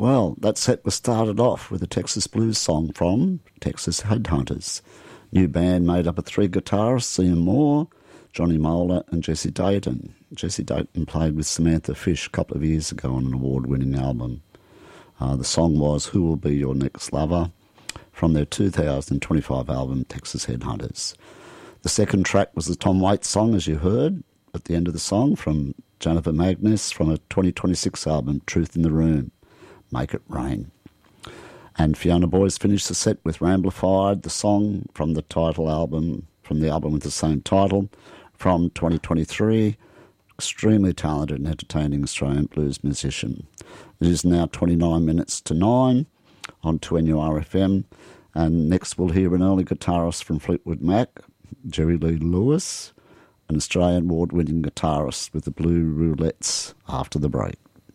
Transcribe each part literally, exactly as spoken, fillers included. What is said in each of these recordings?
Well, that set was started off with a Texas blues song from Texas Headhunters. New band made up of three guitarists, Ian Moore, Johnny Moeller and Jesse Dayton. Jesse Dayton played with Samantha Fish a couple of years ago on an award-winning album. Uh, the song was Who Will Be Your Next Lover from their two thousand twenty-five album Texas Headhunters. The second track was the Tom Waits song, as you heard at the end of the song, from Jennifer Magnus from a twenty twenty-six album Truth in the Room, Make It Rain. And Fiona Boyce finished the set with Ramblified, the song from the title album, from the album with the same title, from twenty twenty-three. Extremely talented and entertaining Australian blues musician. It is now twenty-nine minutes to nine on two N U R F M, and next we'll hear an early guitarist from Fleetwood Mac, Jerry Lee Lewis, an Australian award-winning guitarist with the Blue Roulettes, after the break.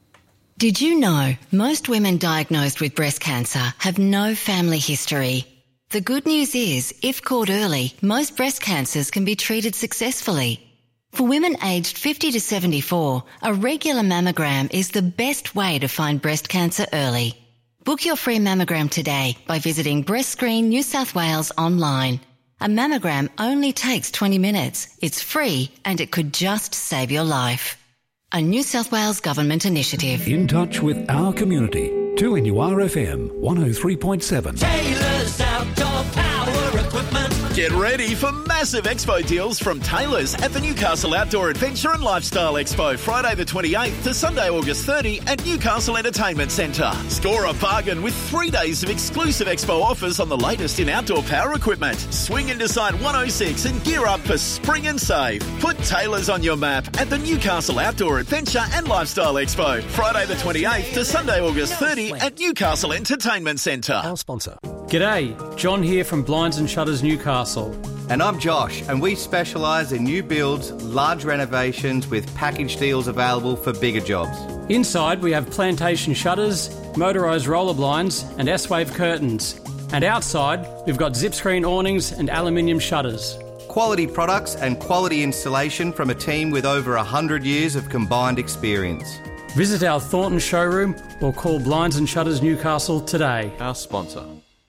Did you know most women diagnosed with breast cancer have no family history? The good news is, if caught early, most breast cancers can be treated successfully. For women aged fifty to seventy-four, a regular mammogram is the best way to find breast cancer early. Book your free mammogram today by visiting Breast Screen New South Wales online. A mammogram only takes twenty minutes. It's free and it could just save your life. A New South Wales Government initiative. In touch with our community. two N U R F M one oh three point seven. Taylor's Outdoor Power Equipment. Get ready for massive expo deals from Taylor's at the Newcastle Outdoor Adventure and Lifestyle Expo, Friday the twenty-eighth to Sunday August thirtieth at Newcastle Entertainment Centre. Score a bargain with three days of exclusive expo offers on the latest in outdoor power equipment. Swing into Site one oh six and gear up for spring and save. Put Taylor's on your map at the Newcastle Outdoor Adventure and Lifestyle Expo, Friday the twenty-eighth to Sunday August thirtieth at Newcastle Entertainment Centre. Our sponsor. G'day, John here from Blinds and Shutters Newcastle. And I'm Josh, and we specialise in new builds, large renovations with package deals available for bigger jobs. Inside we have plantation shutters, motorised roller blinds and S-Wave curtains. And outside we've got zip screen awnings and aluminium shutters. Quality products and quality installation from a team with over one hundred years of combined experience. Visit our Thornton showroom or call Blinds and Shutters Newcastle today. Our sponsor.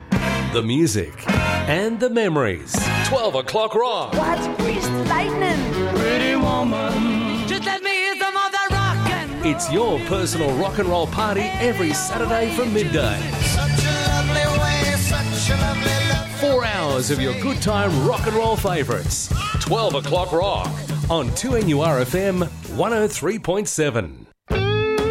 The music and the memories. twelve o'clock rock. What's greased lightning? Pretty woman. Just let me hear some of that rock and roll. It's your personal rock and roll party every Saturday from midday. Such a lovely way, such a lovely love. Four hours of your good time rock and roll favourites. twelve o'clock rock on two N U R F M one oh three point seven.